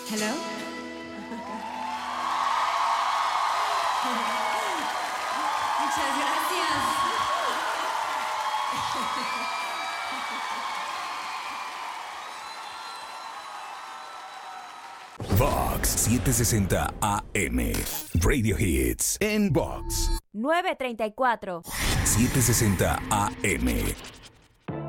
Hello. Muchas gracias. Vox 760 AM. Radio Hits en Vox. 9:34. 760 AM.